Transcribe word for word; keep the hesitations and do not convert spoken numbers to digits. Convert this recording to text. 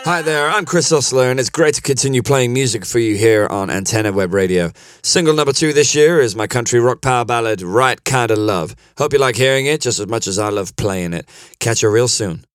Hi there, I'm Chris Osler, and it's great to continue playing music for you here on Antenna Web Radio. Single number two this year is my country rock power ballad, Right Kinda Love. Hope you like hearing it just as much as I love playing it. Catch you real soon.